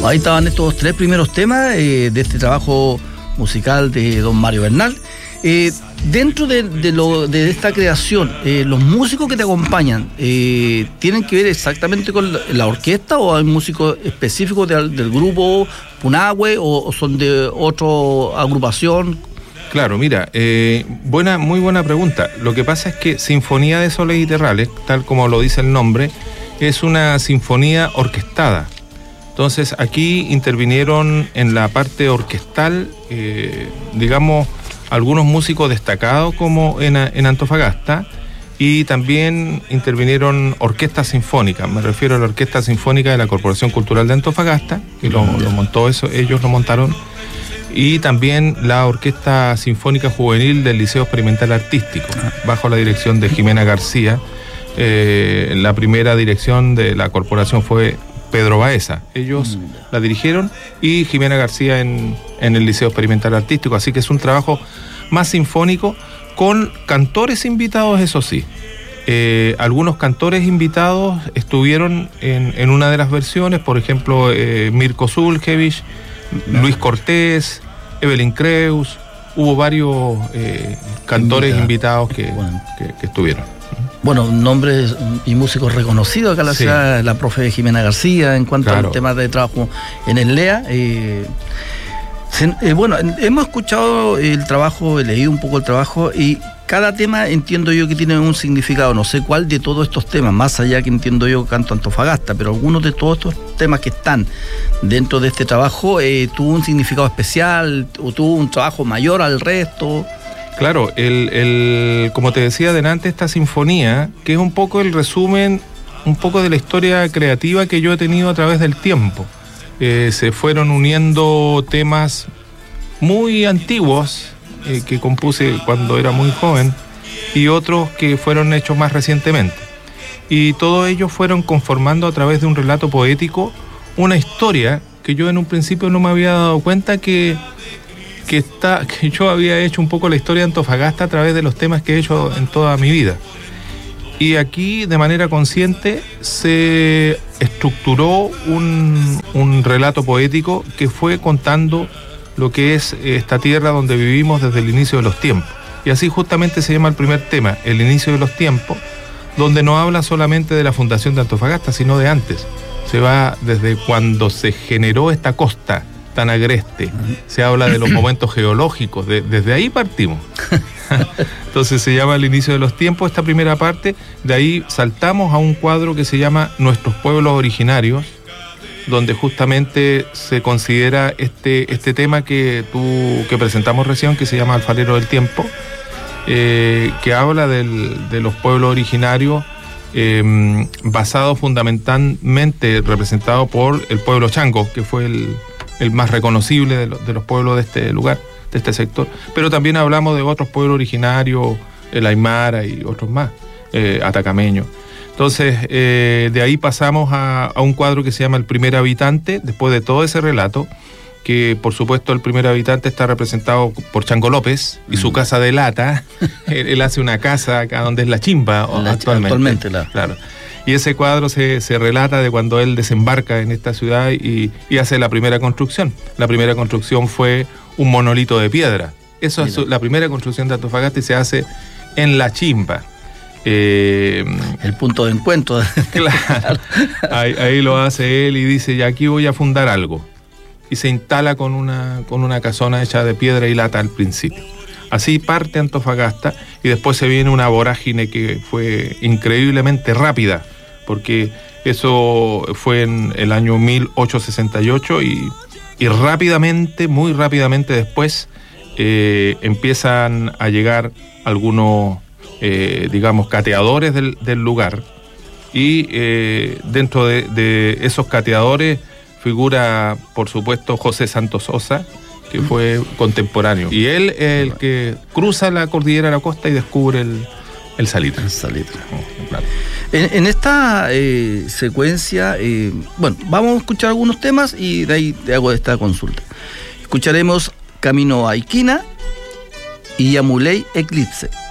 Ahí estaban estos 3 primeros temas de este trabajo musical de don Mario Bernal. Dentro de esta creación, los músicos que te acompañan, ¿tienen que ver exactamente con la orquesta o hay músicos específicos del grupo Punahou o son de otra agrupación? Claro, mira, muy buena pregunta. Lo que pasa es que Sinfonía de Soles y Terrales, tal como lo dice el nombre, es una sinfonía orquestada. Entonces aquí intervinieron en la parte orquestal, digamos, algunos músicos destacados como en Antofagasta, y también intervinieron orquestas sinfónicas. Me refiero a la Orquesta Sinfónica de la Corporación Cultural de Antofagasta, que lo montó eso, ellos lo montaron, y también la Orquesta Sinfónica Juvenil del Liceo Experimental Artístico, bajo la dirección de Jimena García. La primera dirección de la corporación fue Pedro Baeza. Ellos la dirigieron, y Jimena García en el Liceo Experimental Artístico. Así que es un trabajo más sinfónico, con cantores invitados, eso sí. Algunos cantores invitados estuvieron en una de las versiones, por ejemplo, Mirko Zulkevich, Luis Cortés, Evelyn Creus. Hubo varios cantores invitados que estuvieron. Bueno, nombres y músicos reconocidos acá en la ciudad, la profe Jimena García, en cuanto al tema de trabajo en el LEA. Bueno, hemos escuchado el trabajo, he leído un poco el trabajo, y cada tema entiendo yo que tiene un significado. No sé cuál de todos estos temas, más allá que entiendo yo canto Antofagasta, pero algunos de todos estos temas que están dentro de este trabajo tuvo un significado especial o tuvo un trabajo mayor al resto. Claro, como te decía delante, esta sinfonía, que es un poco el resumen, un poco de la historia creativa que yo he tenido a través del tiempo. Se fueron uniendo temas muy antiguos que compuse cuando era muy joven, y otros que fueron hechos más recientemente. Y todos ellos fueron conformando a través de un relato poético una historia que yo en un principio no me había dado cuenta que yo había hecho un poco la historia de Antofagasta a través de los temas que he hecho en toda mi vida. Y aquí, de manera consciente, se estructuró un relato poético que fue contando lo que es esta tierra donde vivimos desde el inicio de los tiempos. Y así justamente se llama el primer tema, el inicio de los tiempos, donde no habla solamente de la fundación de Antofagasta, sino de antes. Se va desde cuando se generó esta costa tan agreste, se habla de los momentos geológicos, desde ahí partimos. Entonces se llama el inicio de los tiempos, esta primera parte. De ahí saltamos a un cuadro que se llama Nuestros Pueblos Originarios, donde justamente se considera este tema que presentamos recién, que se llama Alfarero del Tiempo, que habla de los pueblos originarios, basado fundamentalmente, representado por el pueblo chango, que fue el más reconocible de los pueblos de este lugar, de este sector. Pero también hablamos de otros pueblos originarios, el Aymara y otros más, atacameños. Entonces, de ahí pasamos a un cuadro que se llama El Primer Habitante, después de todo ese relato, que por supuesto el primer habitante está representado por Chango López y su casa de lata. Él hace una casa acá donde es La Chimba actualmente. Claro. Y ese cuadro se relata de cuando él desembarca en esta ciudad y hace la primera construcción. La primera construcción fue un monolito de piedra. Eso es la primera construcción de Antofagasta, y se hace en La Chimba. El punto de encuentro. Claro. Ahí lo hace él y dice, ya aquí voy a fundar algo. Y se instala con una casona hecha de piedra y lata al principio. Así parte Antofagasta, y después se viene una vorágine que fue increíblemente rápida, porque eso fue en el año 1868 y rápidamente, muy rápidamente después, empiezan a llegar algunos, digamos, cateadores del lugar, y dentro de esos cateadores figura, por supuesto, José Santos Sosa, que fue contemporáneo. Y él es el que cruza la cordillera de la costa y descubre el salitre. El salitre. Claro. En esta secuencia, bueno, vamos a escuchar algunos temas y de ahí te hago esta consulta. Escucharemos Camino a Iquina y Yamuley Eclipse.